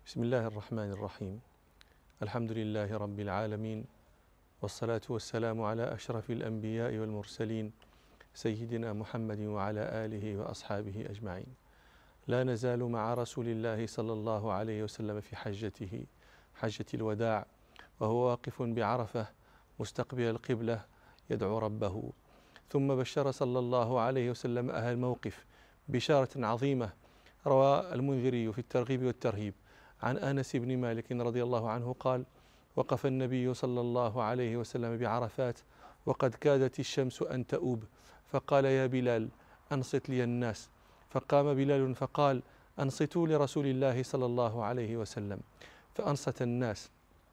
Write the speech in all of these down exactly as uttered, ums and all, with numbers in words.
بسم الله الرحمن الرحيم. الحمد لله رب العالمين، والصلاة والسلام على أشرف الأنبياء والمرسلين سيدنا محمد وعلى آله وأصحابه أجمعين. لا نزال مع رسول الله صلى الله عليه وسلم في حجته حجة الوداع، وهو واقف بعرفة مستقبل القبلة يدعو ربه. ثم بشر صلى الله عليه وسلم أهل الموقف بشارة عظيمة. روى المنذري في الترغيب والترهيب عن أنس بن مالك رضي الله عنه قال: وقف النبي صلى الله عليه وسلم بعرفات وقد كادت الشمس أن تؤوب، فقال: يا بلال أنصت لي الناس. فقام بلال فقال: أنصتوا لرسول الله صلى الله عليه وسلم. فأنصت الناس.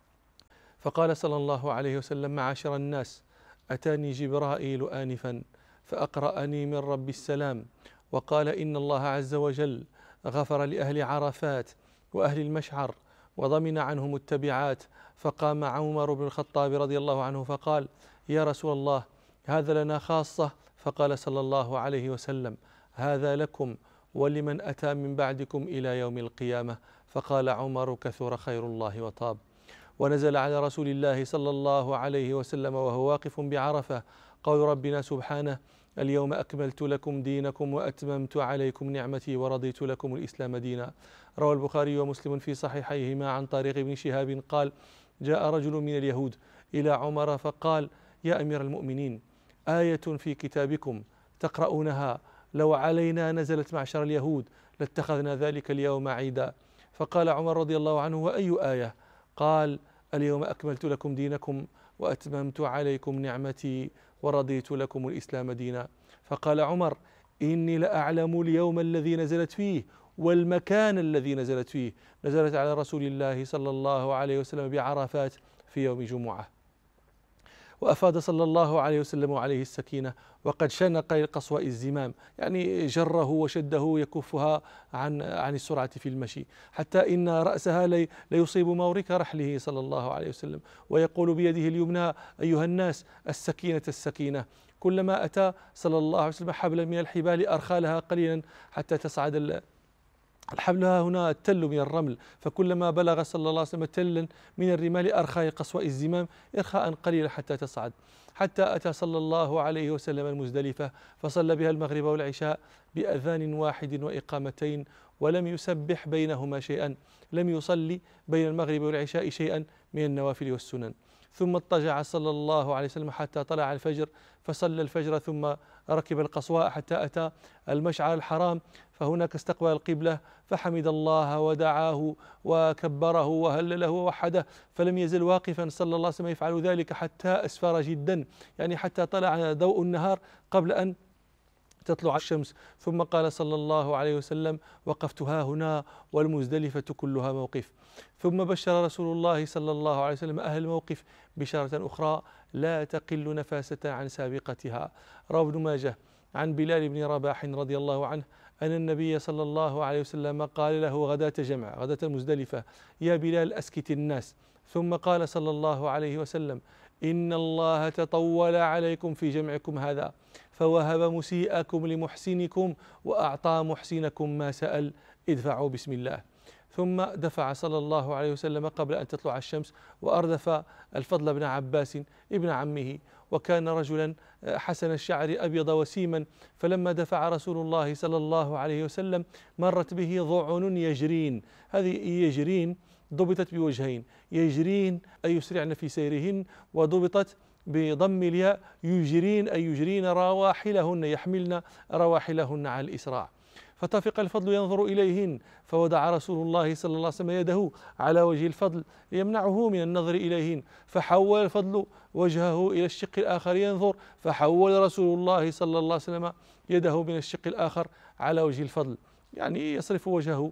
فقال صلى الله عليه وسلم: معاشر الناس، أتاني جبرائيل آنفا فأقرأني من رب السلام، وقال إن الله عز وجل غفر لأهل عرفات وأهل المشعر وضمن عنهم التبعات. فقام عمر بن الخطاب رضي الله عنه فقال: يا رسول الله، هذا لنا خاصة. فقال صلى الله عليه وسلم: هذا لكم ولمن أتى من بعدكم إلى يوم القيامة. فقال عمر: كثر خير الله وطاب. ونزل على رسول الله صلى الله عليه وسلم وهو واقف بعرفة قول ربنا سبحانه: اليوم أكملت لكم دينكم وأتممت عليكم نعمتي ورضيت لكم الإسلام دينا. روى البخاري ومسلم في صحيحيهما عن طريق ابن شهاب قال: جاء رجل من اليهود إلى عمر فقال: يا أمير المؤمنين، آية في كتابكم تقرؤونها لو علينا نزلت معشر اليهود لاتخذنا ذلك اليوم عيدا. فقال عمر رضي الله عنه: وأي آية؟ قال: اليوم أكملت لكم دينكم وأتممت عليكم نعمتي ورضيت لكم الإسلام دينا. فقال عمر: إني لأعلم اليوم الذي نزلت فيه والمكان الذي نزلت فيه. نزلت على رسول الله صلى الله عليه وسلم بعرفات في يوم جمعة. وأفاد صلى الله عليه وسلم عليه السكينة، وقد شنق قصواء الزمام، يعني جره وشده يكفها عن عن السرعة في المشي، حتى إن رأسها لي ليصيب مورك رحله صلى الله عليه وسلم، ويقول بيده اليمنى: أيها الناس، السكينة السكينة. كلما أتى صلى الله عليه وسلم حبلا من الحبال أرخى لها قليلا حتى تصعد الحبل. هنا التل من الرمل، فكلما بلغ صلى الله عليه وسلم تلا من الرمال أرخى قصواء الزمام إرخاء قليلا حتى تصعد، حتى أتى صلى الله عليه وسلم المزدلفة فصلى بها المغرب والعشاء بأذان واحد وإقامتين، ولم يسبح بينهما شيئا، لم يصلي بين المغرب والعشاء شيئا من النوافل والسنن. ثم اضطجع صلى الله عليه وسلم حتى طلع الفجر فصلى الفجر، ثم ركب القصواء حتى أتى المشعر الحرام، فهناك استقبل القبلة فحمد الله ودعاه وكبره وهلله ووحده، فلم يزل واقفا صلى الله عليه وسلم يفعل ذلك حتى أسفر جدا، يعني حتى طلع ضوء النهار قبل أن تطلع الشمس. ثم قال صلى الله عليه وسلم: وقفت ها هنا والمزدلفة كلها موقف. ثم بشر رسول الله صلى الله عليه وسلم أهل الموقف بشارة أخرى لا تقل نفاسة عن سابقتها. روى ابن ماجه عن بلال بن رباح رضي الله عنه أن النبي صلى الله عليه وسلم قال له غداة جمع، غداة المزدلفة: يا بلال أسكت الناس. ثم قال صلى الله عليه وسلم: إن الله تطول عليكم في جمعكم هذا، فوهب مسيئكم لمحسنكم وأعطى محسنكم ما سأل، ادفعوا بسم الله. ثم دفع صلى الله عليه وسلم قبل أن تطلع الشمس، وأردف الفضل بن عباس ابن عمه، وكان رجلا حسن الشعر أبيض وسيما. فلما دفع رسول الله صلى الله عليه وسلم مرت به ضعن يجرين. هذه يجرين ضبطت بوجهين: يجرين أي يسرعن في سيرهن، وضبطت بضم الياء يجرين أي يجرين رواحلهن، يحملن رواحلهن على الإسراع. فطفق الفضل ينظر إليهن، فوضع رسول الله صلى الله عليه وسلم يده على وجه الفضل يمنعه من النظر إليهن، فحول الفضل وجهه إلى الشق الآخر ينظر، فحول رسول الله صلى الله عليه وسلم يده من الشق الآخر على وجه الفضل، يعني يصرف وجهه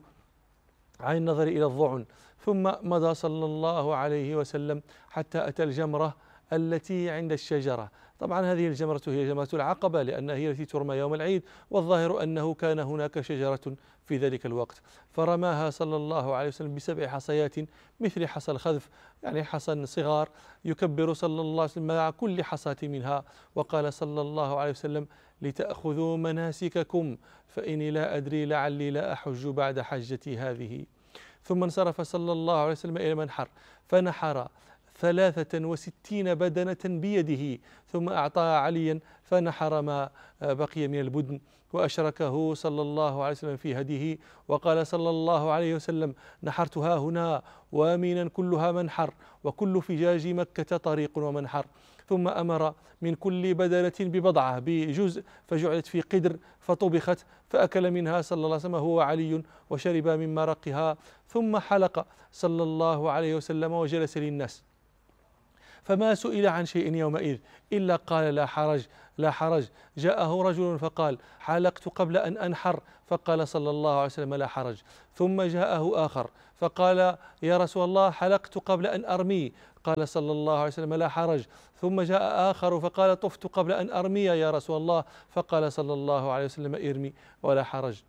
عن النظر إلى الضعن. ثم مضى صلى الله عليه وسلم حتى أتى الجمرة التي عند الشجرة. طبعا هذه الجمرة هي جمرة العقبة، لأنها هي التي ترمى يوم العيد، والظاهر أنه كان هناك شجرة في ذلك الوقت، فرماها صلى الله عليه وسلم بسبع حصيات مثل حصى الخذف، يعني حصى صغار، يكبر صلى الله عليه وسلم مع كل حصاة منها، وقال صلى الله عليه وسلم: لتأخذوا مناسككم فإني لا أدري لعلي لا أحج بعد حجتي هذه. ثم انصرف صلى الله عليه وسلم إلى المنحر فنحر ثلاثة وستين بدنة بيده، ثم أعطى عليا فنحر ما بقي من البدن، وأشركه صلى الله عليه وسلم في هديه، وقال صلى الله عليه وسلم: نحرتها هنا ومينا كلها منحر، وكل فجاج مكة طريق ومنحر. ثم أمر من كل بدنة ببضعة بجزء، فجعلت في قدر فطبخت، فأكل منها صلى الله عليه وسلم هو وعلي وشرب من مرقها، ثم حلق صلى الله عليه وسلم وجلس للناس، فما سئل عن شيء يومئذ إلا قال: لا حرج لا حرج. جاءه رجل فقال: حلقت قبل أن أنحر، فقال صلى الله عليه وسلم: لا حرج. ثم جاءه آخر فقال: يا رسول الله حلقت قبل أن أرمي، قال صلى الله عليه وسلم: لا حرج. ثم جاء آخر فقال: طفت قبل أن أرمي يا رسول الله، فقال صلى الله عليه وسلم: ارمي ولا حرج.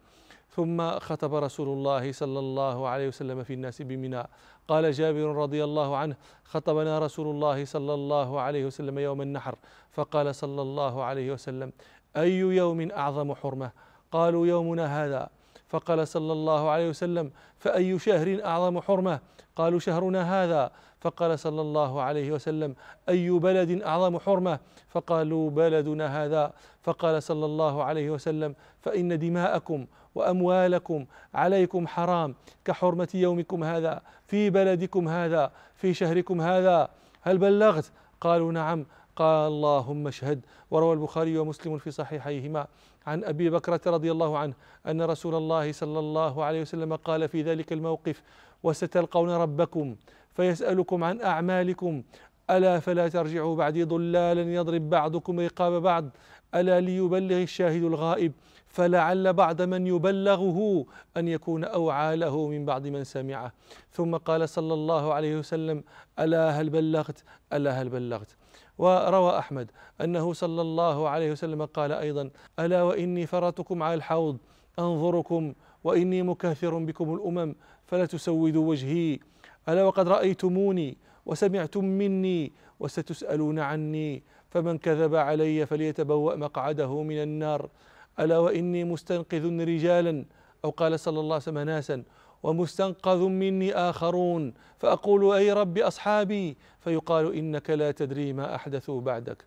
ثم خطب رسول الله صلى الله عليه وسلم في الناس بمنى. قال جابر رضي الله عنه: خطبنا رسول الله صلى الله عليه وسلم يوم النحر، فقال صلى الله عليه وسلم: أي يوم أعظم حرمة؟ قالوا: يومنا هذا. فقال صلى الله عليه وسلم: فأي شهر أعظم حرمة؟ قالوا: شهرنا هذا. فقال صلى الله عليه وسلم: أي بلد أعظم حرمة؟ فقالوا: بلدنا هذا. فقال صلى الله عليه وسلم: فإن دماءكم وأموالكم عليكم حرام كحرمة يومكم هذا في بلدكم هذا في شهركم هذا، هل بلغت؟ قالوا: نعم. قال: اللهم اشهد. وروى البخاري ومسلم في صحيحيهما عن أبي بكرة رضي الله عنه أن رسول الله صلى الله عليه وسلم قال في ذلك الموقف: وستلقون ربكم فيسألكم عن أعمالكم، ألا فلا ترجعوا بعدي ضلالا يضرب بعضكم رقاب بعض، ألا ليبلغ الشاهد الغائب، فلعل بعض من يبلغه أن يكون أوعى له من بعض من سمعه. ثم قال صلى الله عليه وسلم: ألا هل بلغت؟ ألا هل بلغت؟ وروى أحمد أنه صلى الله عليه وسلم قال أيضا: ألا وإني فرطكم على الحوض أنظركم وإني مكاثر بكم الأمم فلا تسودوا وجهي، ألا وقد رأيتموني وسمعتم مني وستسألون عني، فمن كذب علي فليتبوأ مقعده من النار، ألا وإني مستنقذ رجالا، أو قال صلى الله عليه وسلم ناسا، ومستنقذ مني آخرون، فأقول: أي رب أصحابي، فيقال: إنك لا تدري ما أحدثوا بعدك.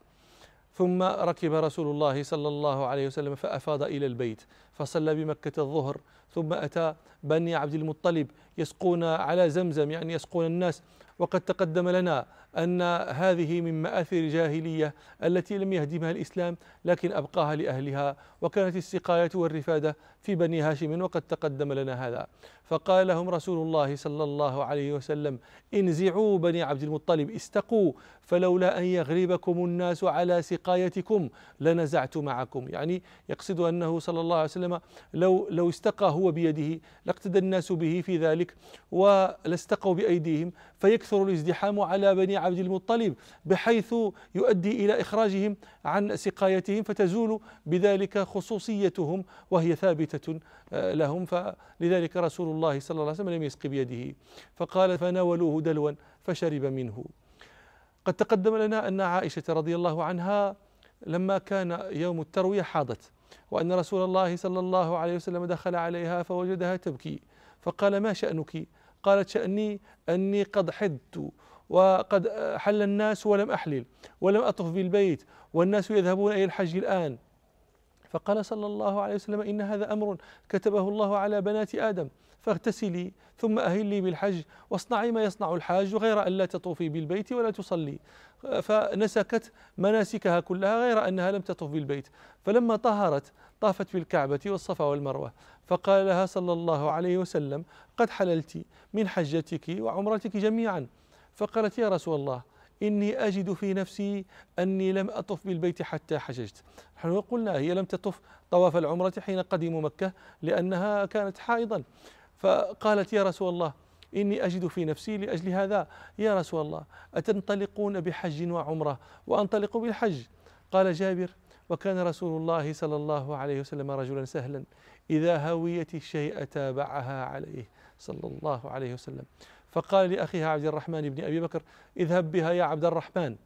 ثم ركب رسول الله صلى الله عليه وسلم فأفاض إلى البيت فصلى بمكة الظهر، ثم أتى بني عبد المطلب يسقون على زمزم، يعني يسقون الناس. وقد تقدم لنا أن هذه من مآثر الجاهلية التي لم يهدمها الإسلام لكن أبقاها لأهلها، وكانت السقاية والرفادة في بني هاشم، وقد تقدم لنا هذا. فقال لهم رسول الله صلى الله عليه وسلم: انزعوا بني عبد المطلب، استقوا، فلولا أن يغلبكم الناس على سقايتكم لنزعت معكم. يعني يقصد أنه صلى الله عليه وسلم لو, لو استقى هو بيده لاقتدى الناس به في ذلك ولاستقوا بأيديهم، فيكثر الازدحام على بني عبد المطلب بحيث يؤدي إلى إخراجهم عن سقايتهم، فتزول بذلك خصوصيتهم وهي ثابتة لهم. فلذلك رسول الله صلى الله عليه وسلم لم يسق بيده، فقال: فناولوه دلوا فشرب منه. قد تقدم لنا أن عائشة رضي الله عنها لما كان يوم التروية حاضت، وأن رسول الله صلى الله عليه وسلم دخل عليها فوجدها تبكي، فقال: ما شأنك؟ قالت: شأني أني قد حدت وقد حل الناس ولم أحلل ولم أطف بالبيت والناس يذهبون إلى الحج الآن. فقال صلى الله عليه وسلم: إن هذا أمر كتبه الله على بنات آدم، فاغتسلي ثم أهلي بالحج واصنعي ما يصنع الحاج غير أن لا تطوفي بالبيت ولا تصلي. فنسكت مناسكها كلها غير أنها لم تطف بالبيت. فلما طهرت طافت بالكعبة والصفا والمروة، فقال لها صلى الله عليه وسلم: قد حللت من حجتك وعمرتك جميعا. فقالت: يا رسول الله، إني أجد في نفسي أني لم أطف بالبيت حتى حججت. نحن قلنا هي لم تطف طواف العمرة حين قدموا مكة لأنها كانت حائضا. فقالت: يا رسول الله، إني أجد في نفسي لأجل هذا يا رسول الله أتنطلقون بحج وعمرة وأنطلق بالحج؟ قال جابر: وكان رسول الله صلى الله عليه وسلم رجلا سهلا، إذا هويت الشيء تابعها عليه صلى الله عليه وسلم. فقال لأخيها عبد الرحمن بن أبي بكر: اذهب بها يا عبد الرحمن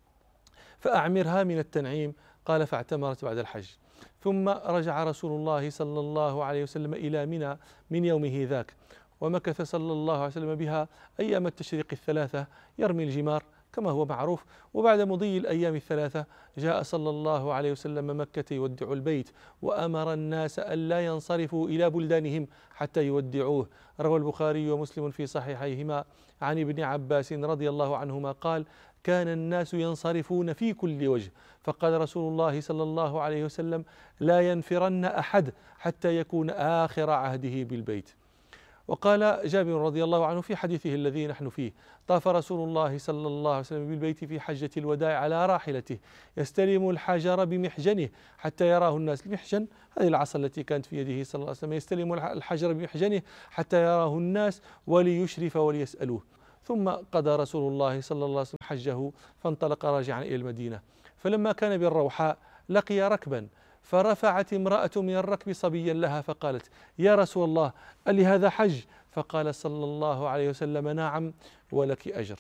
فأعمرها من التنعيم. قال: فاعتمرت بعد الحج. ثم رجع رسول الله صلى الله عليه وسلم إلى منى من يومه ذاك، ومكث صلى الله عليه وسلم بها أيام التشريق الثلاثة يرمي الجمار كما هو معروف. وبعد مضي الأيام الثلاثة جاء صلى الله عليه وسلم مكة يودع البيت، وأمر الناس ألا ينصرفوا إلى بلدانهم حتى يودعوه. روى البخاري ومسلم في صحيحيهما عن ابن عباس رضي الله عنهما قال: كان الناس ينصرفون في كل وجه، فقال رسول الله صلى الله عليه وسلم: لا ينفرن أحد حتى يكون آخر عهده بالبيت. وقال جابر رضي الله عنه في حديثه الذي نحن فيه: طاف رسول الله صلى الله عليه وسلم بالبيت في حجة الوداع على راحلته يستلم الحجر بمحجنه حتى يراه الناس. المحجن هذه العصا التي كانت في يده صلى الله عليه وسلم، يستلم الحجر بمحجنه حتى يراه الناس وليشرف وليسألوه. ثم قضى رسول الله صلى الله عليه وسلم حجه فانطلق راجعا إلى المدينة. فلما كان بالروحاء لقي ركبا، فرفعت امرأة من الركب صبيا لها فقالت: يا رسول الله، ألهذا حج؟ فقال صلى الله عليه وسلم: نعم ولك أجر.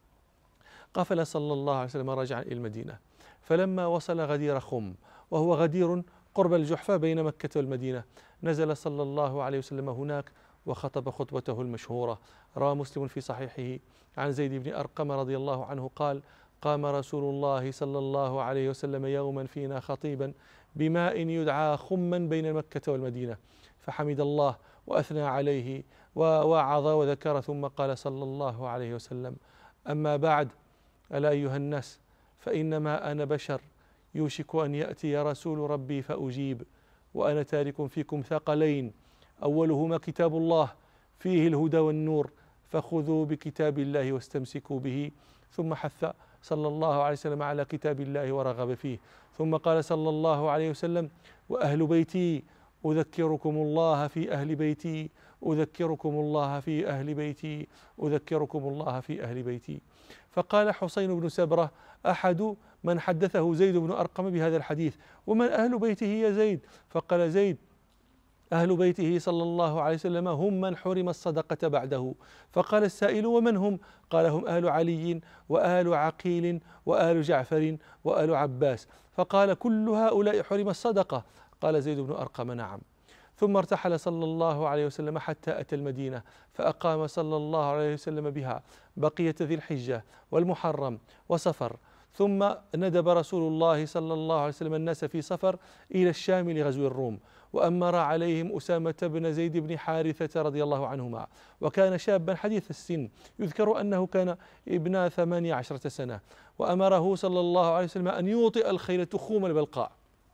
قفل صلى الله عليه وسلم راجعا إلى المدينة، فلما وصل غدير خم وهو غدير قرب الجحفة بين مكة والمدينة، نزل صلى الله عليه وسلم هناك وخطب خطبته المشهورة. روى مسلم في صحيحه عن زيد بن أرقم رضي الله عنه قال: قام رسول الله صلى الله عليه وسلم يوما فينا خطيبا بماء يدعى خما بين مكة والمدينة، فحمد الله وأثنى عليه ووعظ وذكر، ثم قال صلى الله عليه وسلم: أما بعد، ألا أيها الناس، فإنما أنا بشر يوشك أن يأتي رسول ربي فأجيب، وأنا تارك فيكم ثقلين، أولهما كتاب الله فيه الهدى والنور، فخذوا بكتاب الله واستمسكوا به. ثم حث صلى الله عليه وسلم على كتاب الله ورغب فيه. ثم قال صلى الله عليه وسلم: وأهل بيتي أذكركم الله في أهل بيتي أذكركم الله في أهل بيتي أذكركم الله في أهل بيتي. فقال حسين بن سبرة أحد من حدثه زيد بن أرقم بهذا الحديث: ومن أهل بيته يا زيد؟ فقال زيد: أهل بيته صلى الله عليه وسلم هم من حرم الصدقة بعده. فقال السائل: ومن هم؟ قال: هم أهل علي وآل عقيل وآل جعفر وآل عباس. فقال: كل هؤلاء حرم الصدقة؟ قال زيد بن أرقم: نعم. ثم ارتحل صلى الله عليه وسلم حتى أتى المدينة، فأقام صلى الله عليه وسلم بها بقية ذي الحجة والمحرم وصفر. ثم ندب رسول الله صلى الله عليه وسلم الناس في صفر إلى الشام لغزو الروم، وأمر عليهم أسامة بن زيد بن حارثة رضي الله عنهما، وكان شابا حديث السن، يذكر أنه كان ابن ثماني عشرة سنة، وأمره صلى الله عليه وسلم أن يوطئ الخيل تخوم البلقاء.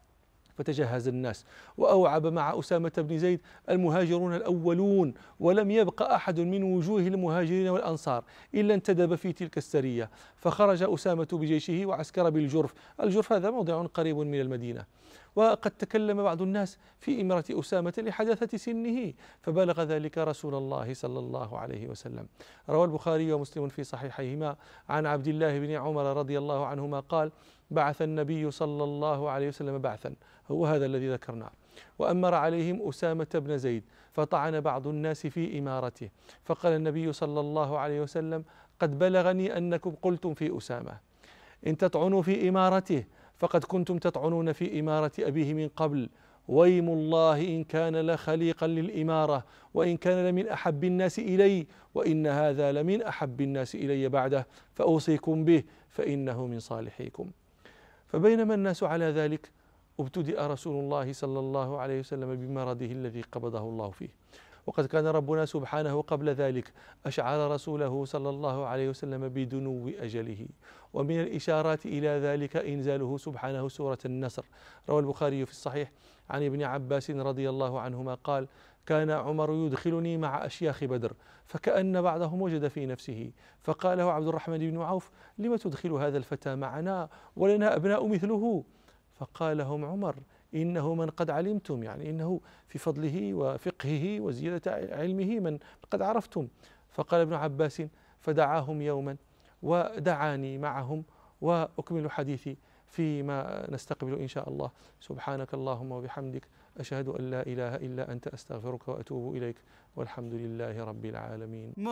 فتجهز الناس، وأوعب مع أسامة بن زيد المهاجرون الأولون، ولم يبق أحد من وجوه المهاجرين والأنصار إلا انتدب في تلك السرية. فخرج أسامة بجيشه وعسكر بالجرف. الجرف هذا موضع قريب من المدينة. وقد تكلم بعض الناس في إمرة أسامة لحداثة سنه، فبلغ ذلك رسول الله صلى الله عليه وسلم. روى البخاري ومسلم في صحيحيهما عن عبد الله بن عمر رضي الله عنهما قال: بعث النبي صلى الله عليه وسلم بعثا، هو هذا الذي ذكرناه، وأمر عليهم أسامة بن زيد، فطعن بعض الناس في إمارته، فقال النبي صلى الله عليه وسلم: قد بلغني أنكم قلتم في أسامة: إن تطعنوا في إمارته فقد كنتم تطعنون في إمارة أبيه من قبل، ويم الله إن كان لخليقا للإمارة، وإن كان لمن أحب الناس إلي، وإن هذا لمن أحب الناس إلي بعده، فأوصيكم به فإنه من صالحيكم. فبينما الناس على ذلك ابتدأ رسول الله صلى الله عليه وسلم بمرضه الذي قبضه الله فيه، وقد كان ربنا سبحانه قبل ذلك أشعر رسوله صلى الله عليه وسلم بدنو أجله. ومن الإشارات إلى ذلك إنزاله سبحانه سورة النصر. روى البخاري في الصحيح عن ابن عباس رضي الله عنهما قال: كان عمر يدخلني مع أشياخ بدر، فكأن بعضهم وجد في نفسه، فقال له عبد الرحمن بن عوف: لم تدخل هذا الفتى معنا ولنا أبناء مثله؟ فقال لهم عمر: إنه من قد علمتم، يعني إنه في فضله وفقهه وزيادة علمه من قد عرفتم. فقال ابن عباس: فدعاهم يوما ودعاني معهم، وأكمل حديثي فيما نستقبل إن شاء الله. سبحانك اللهم وبحمدك، أشهد أن لا إله إلا أنت، أستغفرك وأتوب إليك، والحمد لله رب العالمين.